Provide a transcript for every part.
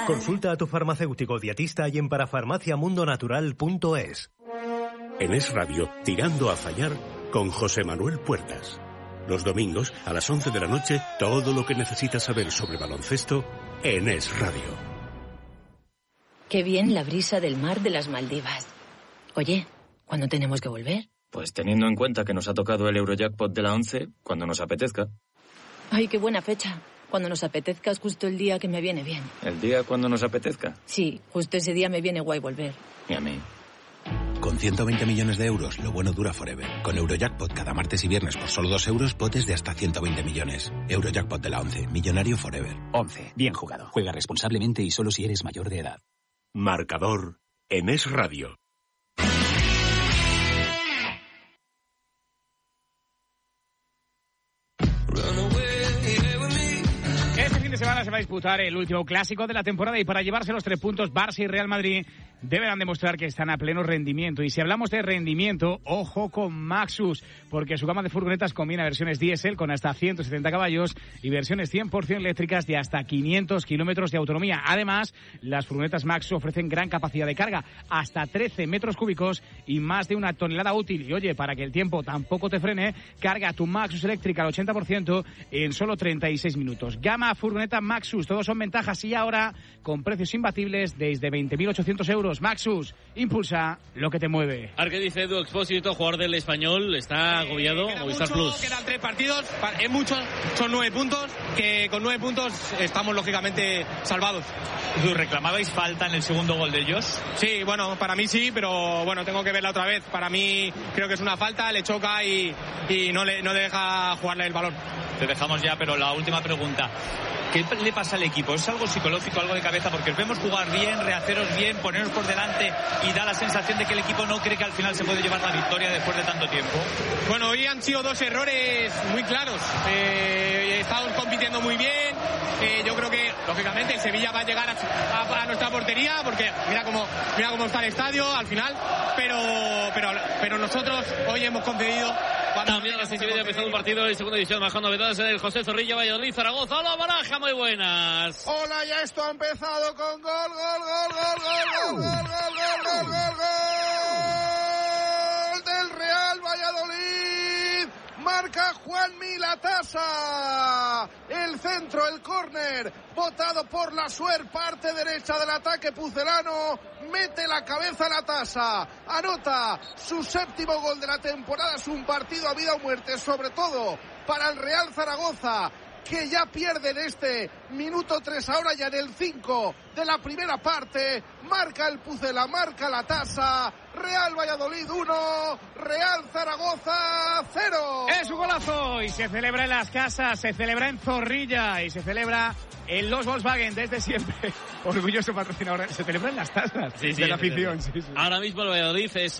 Consulta a tu farmacéutico dietista y en parafarmaciamundonatural.es. En Es Radio, Tirando a Fallar, con José Manuel Puertas. Los domingos, a las 11 de la noche, todo lo que necesitas saber sobre baloncesto en Es Radio. Qué bien la brisa del mar de las Maldivas. Oye, ¿cuándo tenemos que volver? Pues teniendo en cuenta que nos ha tocado el Eurojackpot de la 11, cuando nos apetezca. Ay, qué buena fecha. Cuando nos apetezca es justo el día que me viene bien. ¿El día cuando nos apetezca? Sí, justo ese día me viene guay volver. Y a mí. Con 120 millones de euros, lo bueno dura forever. Con Eurojackpot cada martes y viernes por solo 2 euros, potes de hasta 120 millones. Eurojackpot de la 11, millonario forever. 11, bien jugado. Juega responsablemente y solo si eres mayor de edad. Marcador en Es Radio. Este fin de semana se va a disputar el último clásico de la temporada y para llevarse los 3 puntos, Barça y Real Madrid deberán demostrar que están a pleno rendimiento. Y si hablamos de rendimiento, ojo con Maxus, porque su gama de furgonetas combina versiones diésel con hasta 170 caballos y versiones 100% eléctricas de hasta 500 kilómetros de autonomía. Además, las furgonetas Maxus ofrecen gran capacidad de carga, hasta 13 metros cúbicos y más de 1 tonelada útil. Y oye, para que el tiempo tampoco te frene, carga tu Maxus eléctrica al 80% en solo 36 minutos. Gama furgoneta Maxus, todos son ventajas y ahora con precios imbatibles desde 20.800 euros. Maxus, impulsa lo que te mueve. Ahora que dice Edu Expósito, jugador del Español, está agobiado. Movistar Plus. Quedan 3 partidos, es mucho, son 9 puntos, que con 9 puntos estamos lógicamente salvados. ¿Reclamabais falta en el segundo gol de ellos? Sí, bueno, para mí sí, pero bueno, tengo que verla otra vez. Para mí creo que es una falta, le choca y no le deja jugarle el balón. Te dejamos ya, pero la última pregunta. ¿Qué le pasa al equipo? ¿Es algo psicológico, algo de cabeza? Porque os vemos jugar bien, rehaceros bien, poneros por delante y da la sensación de que el equipo no cree que al final se puede llevar la victoria después de tanto tiempo. Bueno, hoy han sido 2 errores muy claros. Estamos compitiendo muy bien. Yo creo que, lógicamente, el Sevilla va a llegar a nuestra portería porque mira cómo está el estadio al final. Pero nosotros hoy hemos concedido... También a las 6:30 ha empezado un partido de segunda división, bajo novedades en el José Zorrilla, Valladolid, Zaragoza. ¡Hola, Baraja! Muy buenas. Hola, ya esto ha empezado con gol del Real Valladolid. Marca Juanmi Latasa. El centro, el córner, botado por la Suer, parte derecha del ataque pucelano. Mete la cabeza a Latasa. Anota su 7º gol de la temporada. Es un partido a vida o muerte, sobre todo para el Real Zaragoza, que ya pierde en este minuto 3, ahora ya en el 5 de la primera parte. Marca el Pucela, marca Latasa. Real Valladolid 1, Real Zaragoza 0. Es un golazo y se celebra en las casas, se celebra en Zorrilla y se celebra en los Volkswagen desde siempre. Orgulloso patrocinador. Se celebra en las tasas de la afición. Sí. Ahora mismo el Valladolid es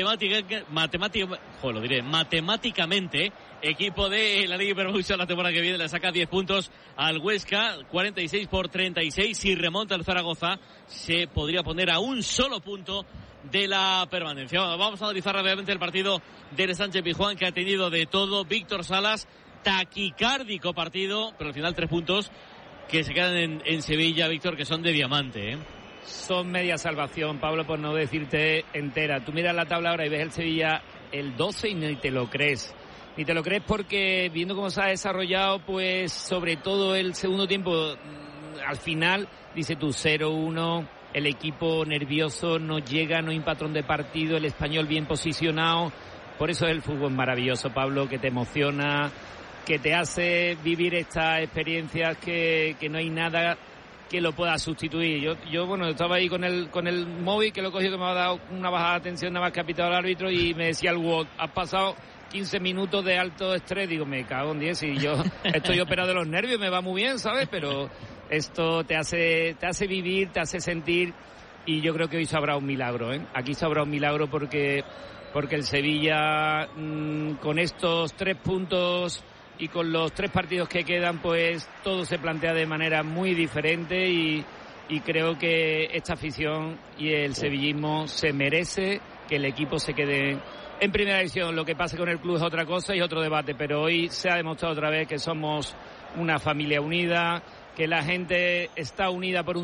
matemáticamente equipo de la Liga Hipervolución la temporada que viene. Le saca 10 puntos al Huesca, 46-36. Si remonta el Zaragoza, se podría poner a un solo punto de la permanencia. Vamos a analizar rápidamente el partido del Sánchez-Pizjuán, que ha tenido de todo. Víctor Salas, taquicárdico partido, pero al final 3 puntos que se quedan en Sevilla, Víctor, que son de diamante, ¿eh? Son media salvación, Pablo, por no decirte entera. Tú miras la tabla ahora y ves el Sevilla el 12 y ni te lo crees. Ni te lo crees porque viendo cómo se ha desarrollado, pues sobre todo el segundo tiempo, al final, dice tú 0-1, el equipo nervioso, no llega, no hay un patrón de partido, el Español bien posicionado. Por eso es el fútbol maravilloso, Pablo, que te emociona, que te hace vivir estas experiencias que no hay nada que lo pueda sustituir. Yo bueno, estaba ahí con el móvil, que lo he cogido, que me ha dado una bajada de tensión nada más que ha pitado el árbitro, y me decía algo, has pasado 15 minutos de alto estrés. Digo, me cago en 10, y yo estoy operado de los nervios, me va muy bien, ¿sabes? Pero esto te hace vivir, te hace sentir, y yo creo que hoy se habrá un milagro, ¿eh? Aquí se habrá un milagro porque el Sevilla, con estos 3 puntos y con los 3 partidos que quedan, pues todo se plantea de manera muy diferente, y creo que esta afición y el sevillismo se merece que el equipo se quede en primera división. Lo que pase con el club es otra cosa y otro debate, pero hoy se ha demostrado otra vez que somos una familia unida, que la gente está unida por un